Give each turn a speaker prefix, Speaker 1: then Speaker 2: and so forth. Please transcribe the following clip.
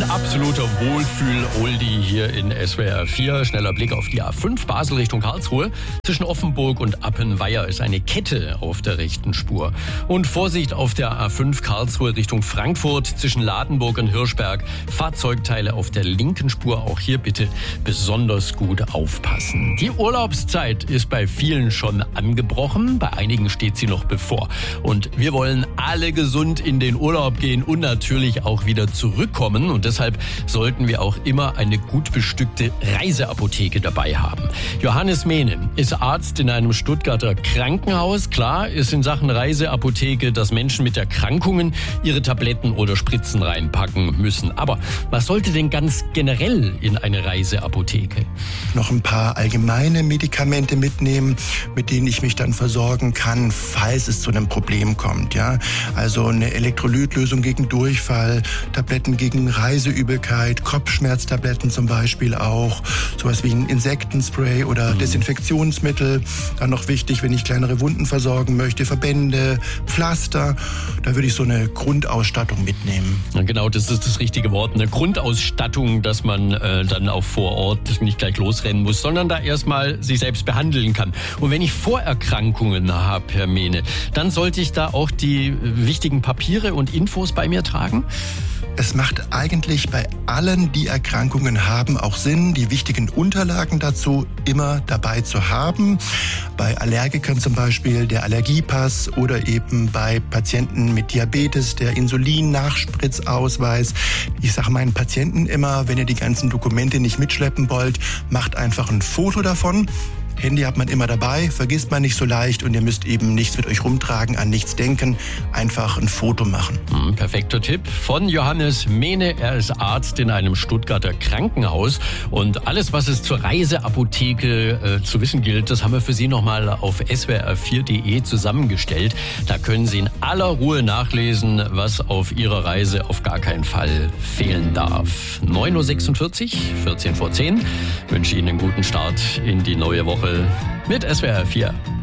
Speaker 1: Ein absoluter Wohlfühl-Oldie hier in SWR 4. Schneller Blick auf die A5 Basel Richtung Karlsruhe. Zwischen Offenburg und Appenweier ist eine Kette auf der rechten Spur. Und Vorsicht auf der A5 Karlsruhe Richtung Frankfurt zwischen Ladenburg und Hirschberg. Fahrzeugteile auf der linken Spur. Auch hier bitte besonders gut aufpassen. Die Urlaubszeit ist bei vielen schon angebrochen. Bei einigen steht sie noch bevor. Und wir wollen alle gesund in den Urlaub gehen und natürlich auch wieder zurückkommen. Und deshalb sollten wir auch immer eine gut bestückte Reiseapotheke dabei haben. Johannes Mehne ist Arzt in einem Stuttgarter Krankenhaus. Klar ist in Sachen Reiseapotheke, dass Menschen mit Erkrankungen ihre Tabletten oder Spritzen reinpacken müssen. Aber was sollte denn ganz generell in eine Reiseapotheke?
Speaker 2: Noch ein paar allgemeine Medikamente mitnehmen, mit denen ich mich dann versorgen kann, falls es zu einem Problem kommt. Ja? Also eine Elektrolytlösung gegen Durchfall, Tabletten gegen Reiseübelkeit, Kopfschmerztabletten zum Beispiel auch, sowas wie ein Insektenspray oder Desinfektionsmittel. Dann noch wichtig, wenn ich kleinere Wunden versorgen möchte, Verbände, Pflaster. Da würde ich so eine Grundausstattung mitnehmen.
Speaker 1: Ja, genau, das ist das richtige Wort. Eine Grundausstattung, dass man dann auch vor Ort nicht gleich losrennen muss, sondern da erstmal sich selbst behandeln kann. Und wenn ich Vorerkrankungen habe, Herr Mehne, dann sollte ich da auch die wichtigen Papiere und Infos bei mir tragen?
Speaker 2: Es macht eigentlich bei allen, die Erkrankungen haben, auch Sinn, die wichtigen Unterlagen dazu immer dabei zu haben. Bei Allergikern zum Beispiel der Allergiepass oder eben bei Patienten mit Diabetes der Insulin-Nachspritzausweis. Ich sage meinen Patienten immer, wenn ihr die ganzen Dokumente nicht mitschleppen wollt, macht einfach ein Foto davon. Handy hat man immer dabei, vergisst man nicht so leicht und ihr müsst eben nichts mit euch rumtragen, an nichts denken, einfach ein Foto machen.
Speaker 1: Perfekter Tipp von Johannes Mehne. Er ist Arzt in einem Stuttgarter Krankenhaus und alles, was es zur Reiseapotheke zu wissen gilt, das haben wir für Sie nochmal auf swr4.de zusammengestellt. Da können Sie in aller Ruhe nachlesen, was auf Ihrer Reise auf gar keinen Fall fehlen darf. 9.46 Uhr, 14 vor 10. Ich wünsche Ihnen einen guten Start in die neue Woche mit SWR 4.